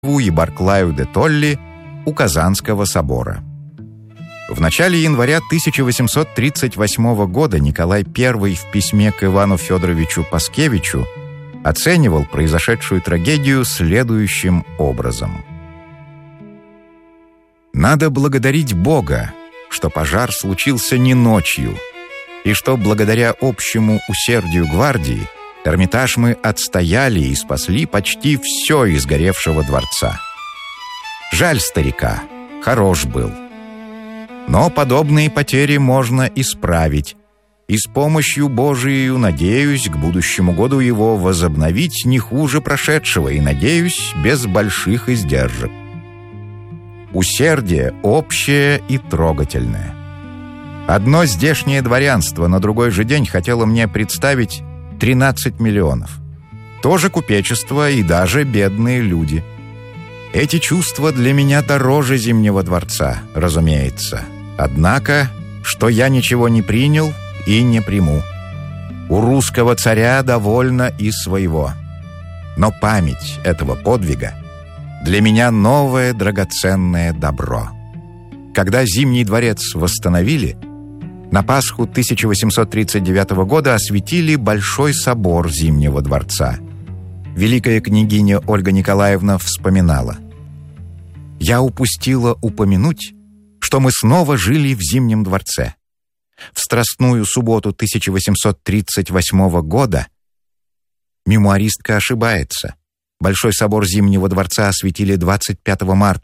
и Барклаю де Толли у Казанского собора. В начале января 1838 года Николай I в письме к Ивану Федоровичу Паскевичу оценивал произошедшую трагедию следующим образом. «Надо благодарить Бога, что пожар случился не ночью, и что благодаря общему усердию гвардии Эрмитаж мы отстояли и спасли почти все из горевшего дворца. Жаль старика, хорош был. Но подобные потери можно исправить, и с помощью Божией, надеюсь, к будущему году его возобновить не хуже прошедшего и, надеюсь, без больших издержек. Усердие общее и трогательное. Одно здешнее дворянство на другой же день хотело мне представить 13 миллионов. Тоже купечество и даже бедные люди. Эти чувства для меня дороже Зимнего дворца, разумеется. Однако, что я ничего не принял и не приму. У русского царя довольно и своего. Но память этого подвига для меня новое драгоценное добро. Когда Зимний дворец восстановили, на Пасху 1839 года осветили Большой собор Зимнего дворца. Великая княгиня Ольга Николаевна вспоминала: «Я упустила упомянуть, что мы снова жили в Зимнем дворце. В Страстную субботу 1838 года мемуаристка ошибается. Большой собор Зимнего дворца осветили 25 марта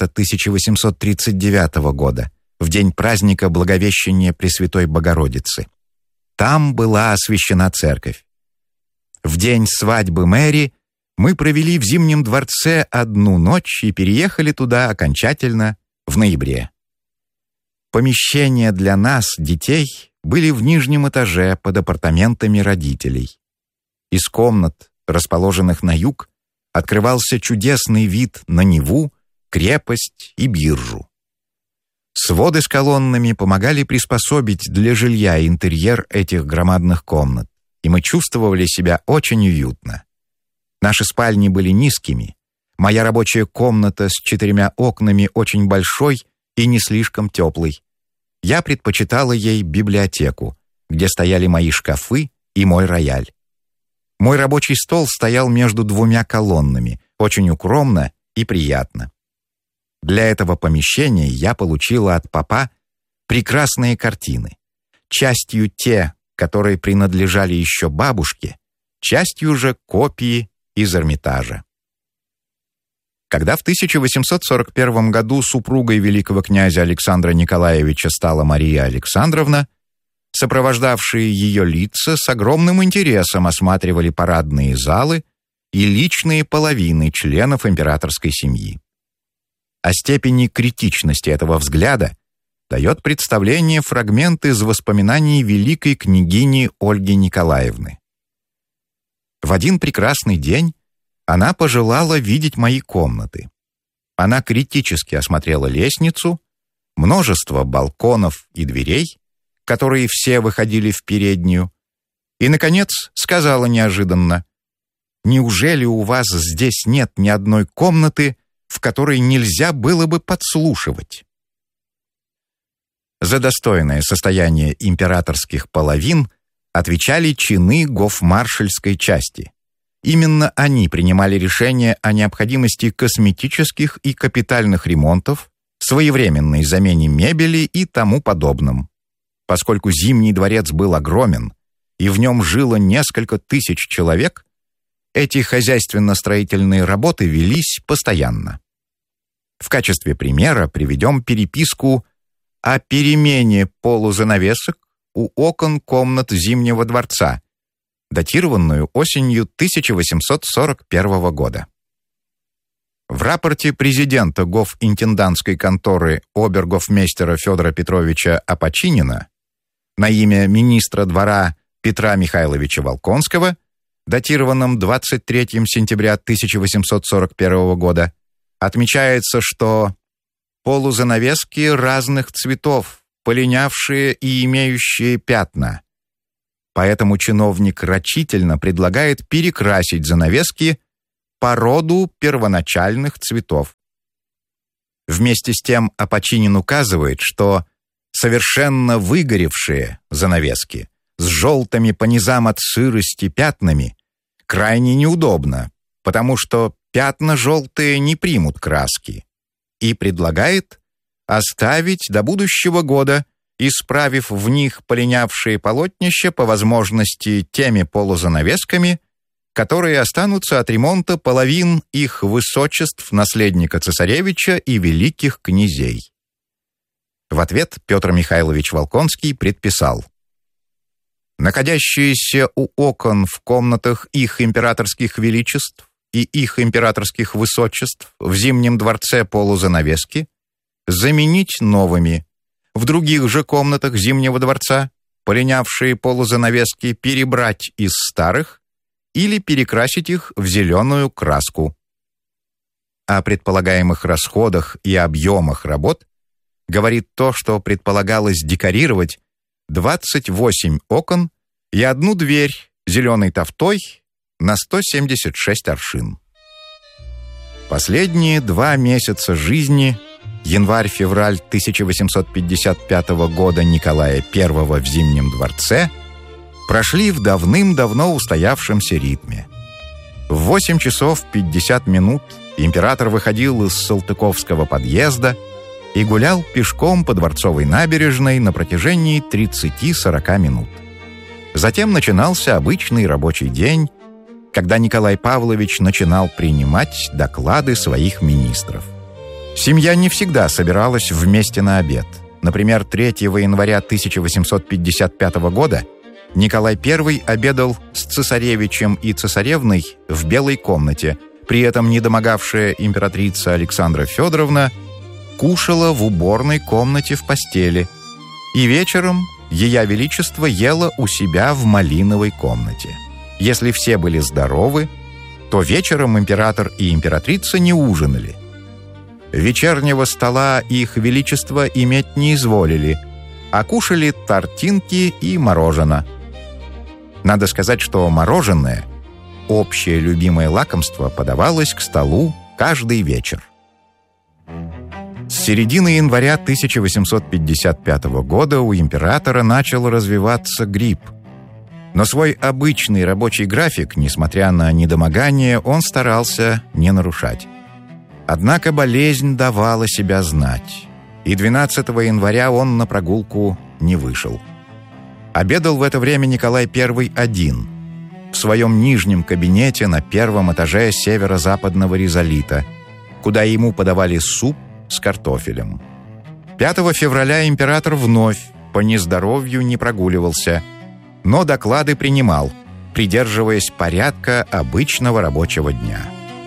1839 года, в день праздника Благовещения Пресвятой Богородицы. Там была освящена церковь. В день свадьбы Мэри мы провели в Зимнем дворце одну ночь и переехали туда окончательно в ноябре. Помещения для нас, детей, были в нижнем этаже под апартаментами родителей. Из комнат, расположенных на юг, открывался чудесный вид на Неву, крепость и биржу. Своды с колоннами помогали приспособить для жилья интерьер этих громадных комнат, и мы чувствовали себя очень уютно. Наши спальни были низкими, моя рабочая комната с 4 окнами очень большой и не слишком теплой. Я предпочитала ей библиотеку, где стояли мои шкафы и мой рояль. Мой рабочий стол стоял между 2 колоннами, очень укромно и приятно. Для этого помещения я получила от папа прекрасные картины, частью те, которые принадлежали еще бабушке, частью же копии из Эрмитажа. Когда в 1841 году супругой великого князя Александра Николаевича стала Мария Александровна, сопровождавшие ее лица с огромным интересом осматривали парадные залы и личные половины членов императорской семьи. О степени критичности этого взгляда дает представление фрагмент из воспоминаний великой княгини Ольги Николаевны. В один прекрасный день она пожелала видеть мои комнаты. Она критически осмотрела лестницу, множество балконов и дверей, которые все выходили в переднюю, и, наконец, сказала неожиданно: «Неужели у вас здесь нет ни одной комнаты, в которой нельзя было бы подслушивать?» За достойное состояние императорских половин отвечали чины гофмаршальской части. Именно они принимали решение о необходимости косметических и капитальных ремонтов, своевременной замене мебели и тому подобном. Поскольку Зимний дворец был огромен, и в нем жило несколько тысяч человек, эти хозяйственно-строительные работы велись постоянно. В качестве примера приведем переписку о перемене полузанавесок у окон комнат Зимнего дворца, датированную осенью 1841 года. В рапорте президента гофинтендантской конторы обергофмейстера Федора Петровича Опочинина на имя министра двора Петра Михайловича Волконского, датированном 23 сентября 1841 года, отмечается, что полузанавески разных цветов, полинявшие и имеющие пятна. Поэтому чиновник рачительно предлагает перекрасить занавески породу первоначальных цветов. Вместе с тем Апочинин указывает, что совершенно выгоревшие занавески с желтыми по низам от сырости пятнами крайне неудобно, потому что пятна желтые не примут краски, и предлагает оставить до будущего года, исправив в них полинявшие полотнища по возможности теми полузанавесками, которые останутся от ремонта половин их высочеств наследника цесаревича и великих князей. В ответ Петр Михайлович Волконский предписал: находящиеся у окон в комнатах их императорских величеств и их императорских высочеств в Зимнем дворце полузанавески заменить новыми, в других же комнатах Зимнего дворца полинявшие полузанавески перебрать из старых или перекрасить их в зеленую краску. О предполагаемых расходах и объемах работ говорит то, что предполагалось декорировать 28 окон и одну дверь зеленой тафтой на 176 аршин. Последние 2 месяца жизни, январь-февраль 1855 года Николая I в Зимнем дворце, прошли в давным-давно устоявшемся ритме. В 8 часов 50 минут император выходил из Салтыковского подъезда и гулял пешком по Дворцовой набережной на протяжении 30-40 минут. Затем начинался обычный рабочий день, когда Николай Павлович начинал принимать доклады своих министров. Семья не всегда собиралась вместе на обед. Например, 3 января 1855 года Николай I обедал с цесаревичем и цесаревной в Белой комнате, при этом недомогавшая императрица Александра Федоровна кушала в уборной комнате в постели, и вечером Ея Величество ела у себя в Малиновой комнате. Если все были здоровы, то вечером император и императрица не ужинали. Вечернего стола их величество иметь не изволили, а кушали тортинки и мороженое. Надо сказать, что мороженое, общее любимое лакомство, подавалось к столу каждый вечер. С середины января 1855 года у императора начал развиваться грипп. Но свой обычный рабочий график, несмотря на недомогание, он старался не нарушать. Однако болезнь давала себя знать, и 12 января он на прогулку не вышел. Обедал в это время Николай I один, в своем нижнем кабинете на 1-м этаже северо-западного ризолита, куда ему подавали суп с картофелем. 5 февраля император вновь по нездоровью не прогуливался, но доклады принимал, придерживаясь порядка обычного рабочего дня.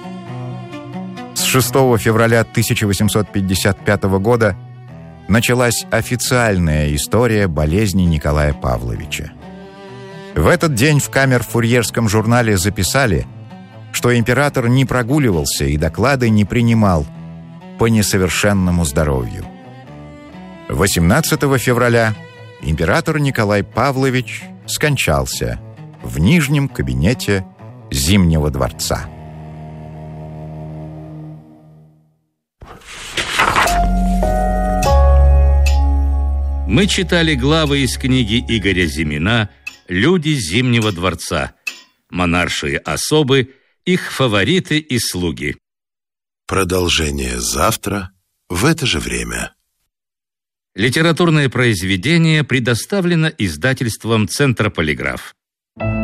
С 6 февраля 1855 года началась официальная история болезни Николая Павловича. В этот день в камер-фурьерском журнале записали, что император не прогуливался и доклады не принимал по несовершенному здоровью. 18 февраля император Николай Павлович скончался в нижнем кабинете Зимнего дворца. Мы читали главы из книги Игоря Зимина «Люди Зимнего дворца», монаршие особы, их фавориты и слуги. Продолжение завтра в это же время. Литературное произведение предоставлено издательством «Центр Полиграф».